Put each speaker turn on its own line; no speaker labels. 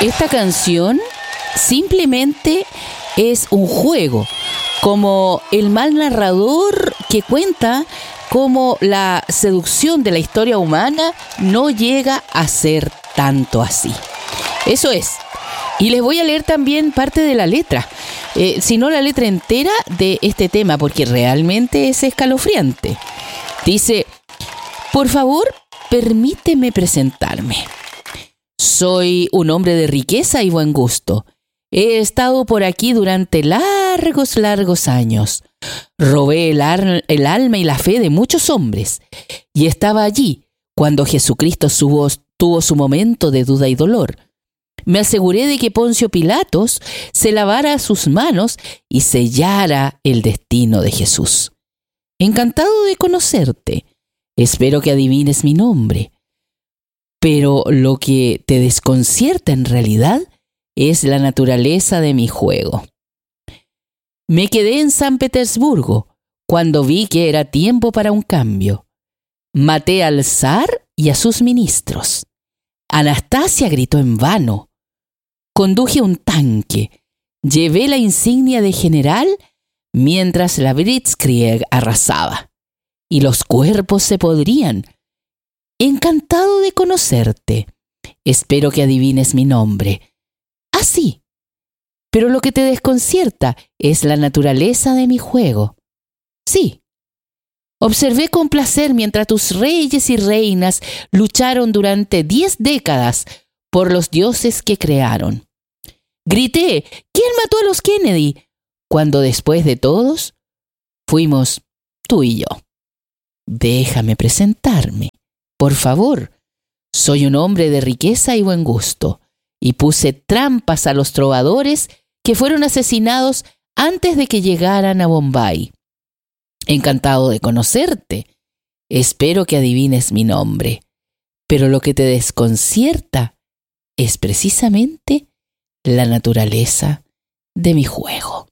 esta canción simplemente es un juego, como el mal narrador que cuenta cómo la seducción de la historia humana no llega a ser tanto así. Eso es. Y les voy a leer también parte de la letra, si no la letra entera de este tema, porque realmente es escalofriante. Dice: por favor, permíteme presentarme. Soy un hombre de riqueza y buen gusto. He estado por aquí durante largos años. Robé el alma y la fe de muchos hombres. Y estaba allí cuando Jesucristo tuvo su momento de duda y dolor. Me aseguré de que Poncio Pilatos se lavara sus manos y sellara el destino de Jesús. Encantado de conocerte. Espero que adivines mi nombre. Pero lo que te desconcierta en realidad es la naturaleza de mi juego. Me quedé en San Petersburgo cuando vi que era tiempo para un cambio. Maté al zar y a sus ministros. Anastasia gritó en vano. Conduje un tanque. Llevé la insignia de general mientras la Blitzkrieg arrasaba. Y los cuerpos se podrían. Encantado de conocerte. Espero que adivines mi nombre. Así. Pero lo que te desconcierta es la naturaleza de mi juego. Sí. Observé con placer mientras tus reyes y reinas lucharon durante 10 décadas por los dioses que crearon. Grité: ¿quién mató a los Kennedy? Cuando después de todos, fuimos tú y yo. Déjame presentarme. Por favor. Soy un hombre de riqueza y buen gusto. Y puse trampas a los trovadores que fueron asesinados antes de que llegaran a Bombay. Encantado de conocerte. Espero que adivines mi nombre. Pero lo que te desconcierta es precisamente la naturaleza de mi juego.